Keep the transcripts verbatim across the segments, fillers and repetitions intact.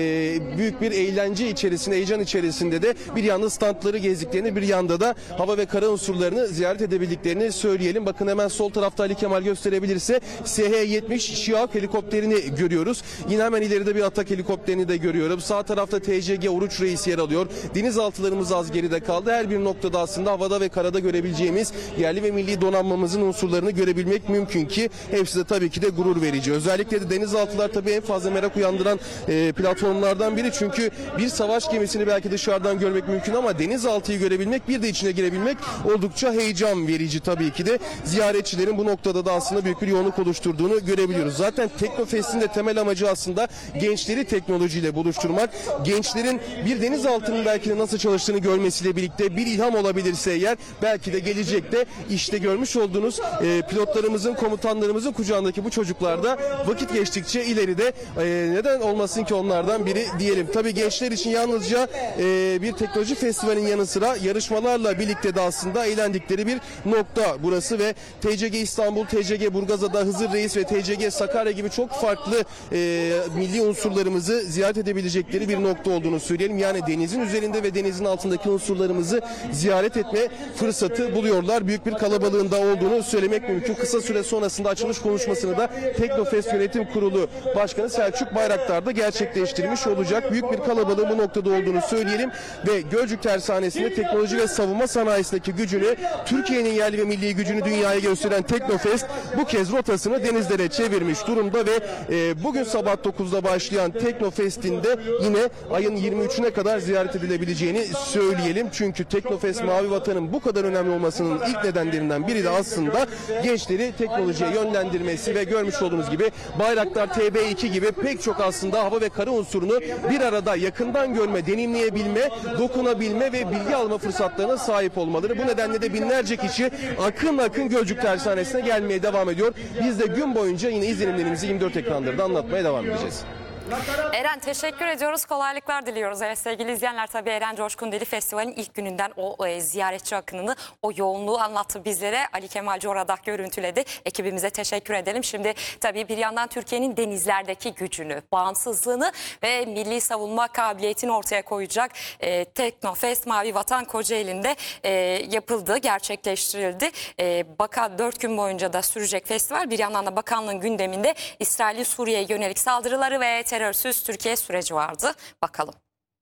Büyük bir eğlence içerisinde, heyecan içerisinde de bir yanda standları gezdiklerini, bir yanda da hava ve kara unsurlarını ziyaret edebildiklerini söyleyelim. Bakın hemen sol tarafta Ali Kemal gösterebilirse S H yetmiş Şiak helikopterini görüyoruz. Yine hemen ileride bir Atak helikopterini de görüyorum. Sağ tarafta T C G Oruç Reis yer alıyor. Denizaltılarımız az geride kaldı. Her bir noktada aslında havada ve karada görebileceğimiz yerli ve milli donanmamızın unsurlarını görebilmek mümkün ki hepsi de tabii ki de gurur verici. Özellikle de denizaltılar tabii en fazla merak uyandıran e, platformlardan biri. Çünkü bir savaş gemisini belki dışarıdan görmek mümkün ama denizaltıyı görebilmek, bir de içine girebilmek oldukça heyecan verici tabii ki de. Ziyaretçilerin bu noktada da aslında büyük bir yoğunluk oluşturduğunu görebiliyoruz. Zaten Teknofest'in de temel amacı aslında gençleri teknolojiyle buluşturmak. Gençlerin bir denizaltının belki de nasıl çalıştığını görmesiyle birlikte bir ilham olabilirse eğer belki de gelecekte işte görmüş olduğunuz e, pilotlarımızın, komutanlarımızın kucağındaki bu çocuklar da vakit geçtikçe ileride e, neden olmasın ki onlardan biri diyelim. Tabii gençler için yalnızca e, bir teknoloji festivalinin yanı sıra yarışmalarla birlikte de aslında eğlendikleri bir nokta burası ve T C G İstanbul, T C G Burgazada, Hızır Reis ve T C G Sakarya gibi çok farklı e, milli unsurlarımızı ziyaret edebilecekleri bir nokta olduğunu söyleyelim. Yani denizin üzerinde ve denizin altındaki unsurlarımızı ziyaret etme fırsatı buluyorlar. Büyük bir kalabalığında olduğunu söylemek mümkün. Kısa süre sonrasında açılış konuşmasını da Teknofest Yönetim Kurulu Başkanı Selçuk Bayraktar da gerçekleştirmiş olacak. Büyük bir kalabalığın bu noktada olduğunu söyleyelim ve Gölcük Tersanesi'nde teknoloji ve savunma sanayisindeki gücünü, Türkiye'nin yerli ve milli gücünü dünyaya gösteren Teknofest bu kez rotasını denizlere çevirmiş durumda ve e, bugün sabah dokuzda başlayan Teknofest'in de yine ayın yirmi üçüne kadar ziyaret edilebileceğini söyleyelim. Çünkü Teknofest Mavi Vatan'ın bu kadar önemli olmasının ilk nedenlerinden biri de aslında gençleri teknolojiye yönlendirmesi ve görmüş olduğunuz gibi Bayraktar T B iki gibi pek çok aslında hava ve kara unsurunu bir arada yakından görme, deneyimleyebilme, dokunabilme ve bilgi alma fırsatlarına sahip olmaları. Bu nedenle de binlerce kişi akın akın Gölcük Tersanesi'ne gelmeye devam ediyor. Biz de gün boyunca yine izlenimlerimizi yirmi dört ekranlarında anlatmaya devam edeceğiz. Eren teşekkür ediyoruz. Kolaylıklar diliyoruz. Evet sevgili izleyenler, tabii Eren Coşkun Deli Festivali'nin ilk gününden o e, ziyaretçi akınını, o yoğunluğu anlattı bizlere. Ali Kemal Cora'da görüntüledi. Ekibimize teşekkür edelim. Şimdi tabii bir yandan Türkiye'nin denizlerdeki gücünü, bağımsızlığını ve milli savunma kabiliyetini ortaya koyacak e, Teknofest Mavi Vatan Kocaeli'nde e, yapıldı, gerçekleştirildi. E, Baka dört gün boyunca da sürecek festival. Bir yandan da bakanlığın gündeminde İsrail'in Suriye'ye yönelik saldırıları ve terörsüz Türkiye süreci vardı. Bakalım.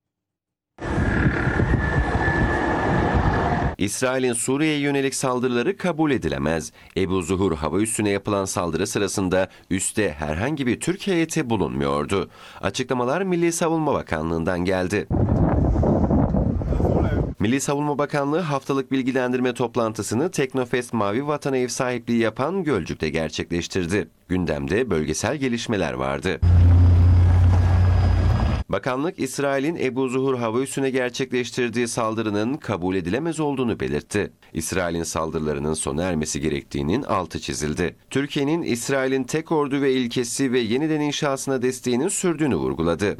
İsrail'in Suriye'ye yönelik saldırıları kabul edilemez. Ebu Zuhur hava üssüne yapılan saldırı sırasında üste herhangi bir Türk heyeti bulunmuyordu. Açıklamalar Milli Savunma Bakanlığı'ndan geldi. Milli Savunma Bakanlığı haftalık bilgilendirme toplantısını Teknofest Mavi Vatan'a ev sahipliği yapan Gölcük'te gerçekleştirdi. Gündemde bölgesel gelişmeler vardı. Bakanlık, İsrail'in Ebu Zuhur hava üssüne gerçekleştirdiği saldırının kabul edilemez olduğunu belirtti. İsrail'in saldırılarının sona ermesi gerektiğinin altı çizildi. Türkiye'nin İsrail'in tek ordu ve ilkesi ve yeniden inşasına desteğinin sürdüğünü vurguladı.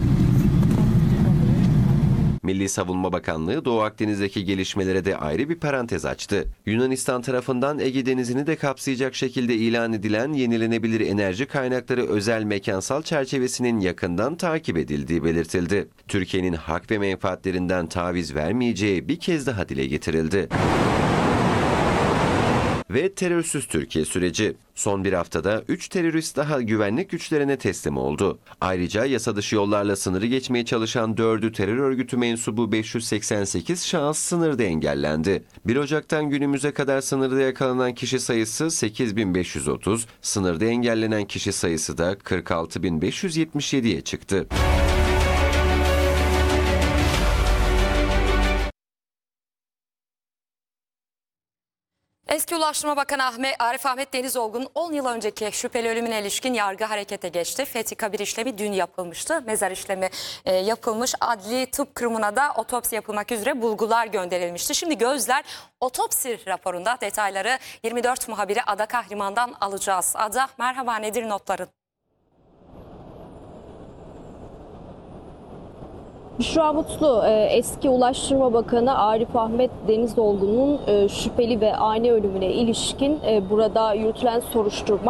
Milli Savunma Bakanlığı Doğu Akdeniz'deki gelişmelere de ayrı bir parantez açtı. Yunanistan tarafından Ege Denizi'ni de kapsayacak şekilde ilan edilen yenilenebilir enerji kaynakları özel mekansal çerçevesinin yakından takip edildiği belirtildi. Türkiye'nin hak ve menfaatlerinden taviz vermeyeceği bir kez daha dile getirildi. Ve terörsüz Türkiye süreci. Son bir haftada üç terörist daha güvenlik güçlerine teslim oldu. Ayrıca yasa dışı yollarla sınırı geçmeye çalışan dördü terör örgütü mensubu beş yüz seksen sekiz şahıs sınırda engellendi. bir Ocak'tan günümüze kadar sınırda yakalanan kişi sayısı sekiz bin beş yüz otuz, sınırda engellenen kişi sayısı da kırk altı bin beş yüz yetmiş yediye çıktı. Eski Ulaştırma Bakanı Ahmet, Arif Ahmet Denizoğlu'nun on yıl önceki şüpheli ölümüne ilişkin yargı harekete geçti. Fethi kabir işlemi dün yapılmıştı. Mezar işlemi e, yapılmış. Adli tıp kurumuna da otopsi yapılmak üzere bulgular gönderilmişti. Şimdi gözler otopsi raporunda, detayları yirmi dört muhabiri Ada Kahriman'dan alacağız. Ada, merhaba, nedir notların? Büşra Mutlu, eski Ulaştırma Bakanı Arif Ahmet Denizoğlu'nun şüpheli ve ani ölümüne ilişkin burada yürütülen soruşturma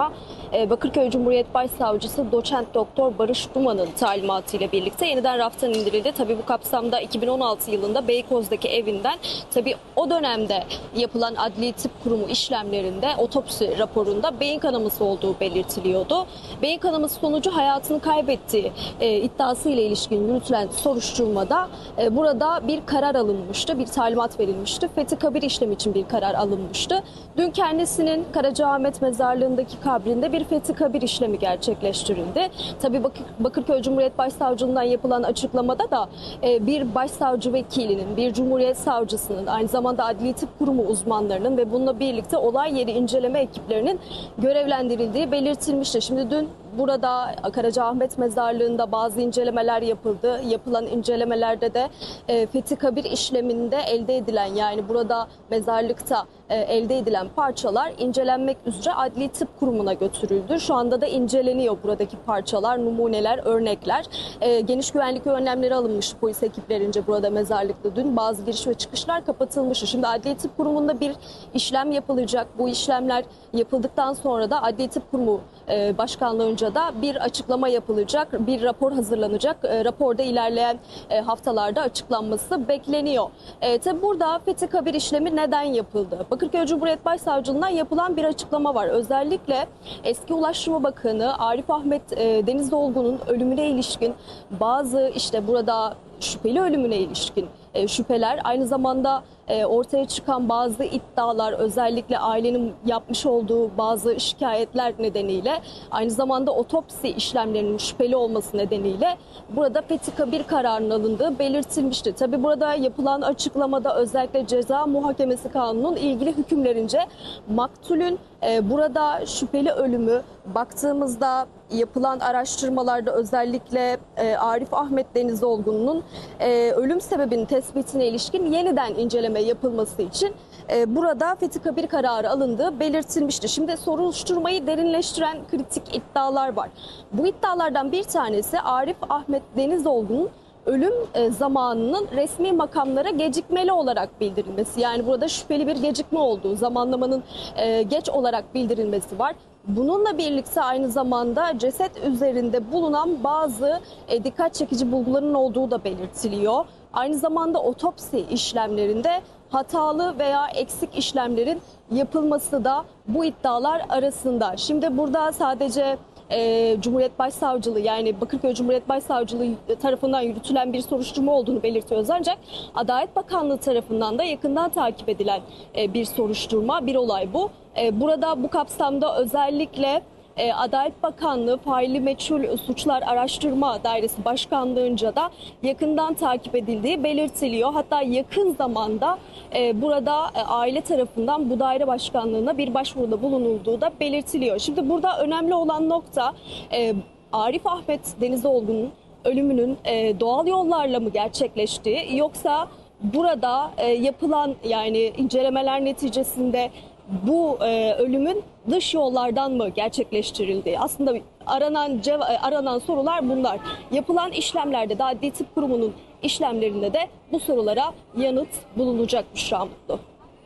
e, Bakırköy Cumhuriyet Başsavcısı Doçent Doktor Barış Duman'ın talimatıyla birlikte yeniden raftan indirildi. Tabii bu kapsamda iki bin on altı yılında Beykoz'daki evinden tabii o dönemde yapılan Adli Tıp Kurumu işlemlerinde otopsi raporunda beyin kanaması olduğu belirtiliyordu. Beyin kanaması sonucu hayatını kaybettiği e, iddiasıyla ilişkin yürütülen soruşturmada e, burada bir karar alınmıştı, bir talimat verilmişti. Fethi kabir işlemi için bir karar alınmıştı. Dün kendisinin Karacaahmet Mezarlığı'ndaki kabrinde bir fethi kabir işlemi gerçekleştirildi. Tabii Bakır, Bakırköy Cumhuriyet Başsavcılığından yapılan açıklamada da e, bir başsavcı vekilinin, bir Cumhuriyet Savcısının, aynı zamanda Adli Tıp Kurumu uzmanlarının ve bununla birlikte olay yeri inceleme ekiplerinin görevlendirildiği belirtilmişti. Şimdi dün burada Karacaahmet Mezarlığı'nda bazı incelemeler yapıldı. Yapılan incelemelerde de e, fethi kabir işleminde elde edilen, yani burada mezarlıkta e, elde edilen parçalar incelenmek üzere Adli Tıp Kurumu'na götürüldü. Şu anda da inceleniyor buradaki parçalar, numuneler, örnekler. E, geniş güvenlik önlemleri alınmış polis ekiplerince burada mezarlıkta dün. Bazı giriş ve çıkışlar kapatılmıştı. Şimdi Adli Tıp Kurumu'nda bir işlem yapılacak. Bu işlemler yapıldıktan sonra da Adli Tıp Kurumu e, Başkanlığı'nca da bir açıklama yapılacak, bir rapor hazırlanacak. E, raporda ilerleyen e, haftalarda açıklanması bekleniyor. E, tabi burada fethi kabir işlemi neden yapıldı? Bakırköy Cumhuriyet Başsavcılığından yapılan bir açıklama var. Özellikle eski Ulaştırma Bakanı Arif Ahmet e, Deniz Dolgun'un ölümüne ilişkin bazı, işte burada şüpheli ölümüne ilişkin e, şüpheler, aynı zamanda e, ortaya çıkan bazı iddialar, özellikle ailenin yapmış olduğu bazı şikayetler nedeniyle, aynı zamanda otopsi işlemlerinin şüpheli olması nedeniyle burada fethi kabir kararının alındığı belirtilmişti. Tabi burada yapılan açıklamada özellikle Ceza Muhakemesi Kanunu'nun ilgili hükümlerince maktulün e, burada şüpheli ölümü, baktığımızda yapılan araştırmalarda özellikle e, Arif Ahmet Deniz Dolgun'un e, ölüm sebebinin tespitine ilişkin yeniden inceleme yapılması için e, burada fethi kabir kararı alındığı belirtilmişti. Şimdi soruşturmayı derinleştiren kritik iddialar var. Bu iddialardan bir tanesi Arif Ahmet Deniz Dolgun'un ölüm e, zamanının resmi makamlara gecikmeli olarak bildirilmesi. Yani burada şüpheli bir gecikme olduğu, zamanlamanın e, geç olarak bildirilmesi var. Bununla birlikte aynı zamanda ceset üzerinde bulunan bazı e, dikkat çekici bulguların olduğu da belirtiliyor. Aynı zamanda otopsi işlemlerinde hatalı veya eksik işlemlerin yapılması da bu iddialar arasında. Şimdi burada sadece e, Cumhuriyet Başsavcılığı, yani Bakırköy Cumhuriyet Başsavcılığı tarafından yürütülen bir soruşturma olduğunu belirtiyoruz. Ancak Adalet Bakanlığı tarafından da yakından takip edilen e, bir soruşturma, bir olay bu. E, burada bu kapsamda özellikle e, Adalet Bakanlığı Faili Meçhul Suçlar Araştırma Dairesi Başkanlığı'nca da yakından takip edildiği belirtiliyor. Hatta yakın zamanda e, burada e, aile tarafından bu daire başkanlığına bir başvuruda bulunulduğu da belirtiliyor. Şimdi burada önemli olan nokta e, Arif Ahmet Deniz Dolgun'un ölümünün e, doğal yollarla mı gerçekleştiği, yoksa burada e, yapılan, yani incelemeler neticesinde bu e, ölümün dış yollardan mı gerçekleştirildiği. Aslında aranan aranan sorular bunlar. Yapılan işlemlerde de Adli Tıp Kurumu'nun işlemlerinde de bu sorulara yanıt bulunacak Büşra Mutlu.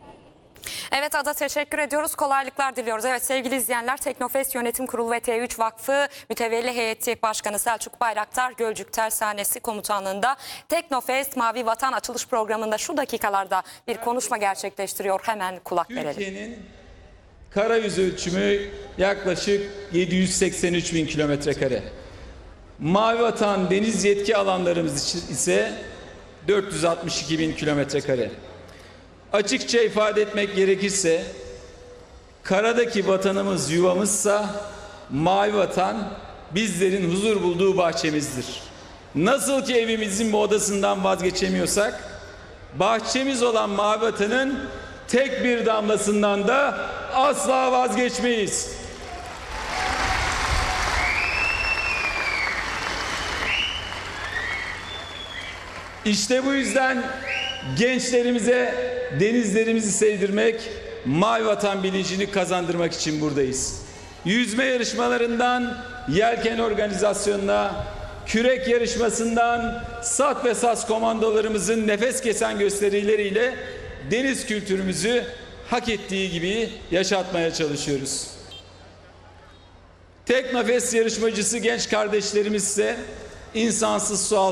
Evet Ada, teşekkür ediyoruz. Kolaylıklar diliyoruz. Evet sevgili izleyenler, Teknofest Yönetim Kurulu ve T üç Vakfı Mütevelli Heyeti Başkanı Selçuk Bayraktar Gölcük Tersanesi Komutanlığı'nda Teknofest Mavi Vatan açılış programında şu dakikalarda bir konuşma gerçekleştiriyor. Hemen kulak verelim. Türkiye'nin karayüzü ölçümü yaklaşık yedi yüz seksen üç bin kilometre kare. Mavi Vatan deniz yetki alanlarımız ise dört yüz altmış iki bin kilometre kare. Açıkça ifade etmek gerekirse, karadaki vatanımız yuvamızsa, mavi vatan bizlerin huzur bulduğu bahçemizdir. Nasıl ki evimizin bu odasından vazgeçemiyorsak, bahçemiz olan mavi vatanın tek bir damlasından da asla vazgeçmeyiz. İşte bu yüzden gençlerimize denizlerimizi sevdirmek, mavi vatan bilincini kazandırmak için buradayız. Yüzme yarışmalarından yelken organizasyonuna, kürek yarışmasından sat ve sas komandolarımızın nefes kesen gösterileriyle deniz kültürümüzü hak ettiği gibi yaşatmaya çalışıyoruz. Tek nefes yarışmacısı genç kardeşlerimiz ise insansız sualtı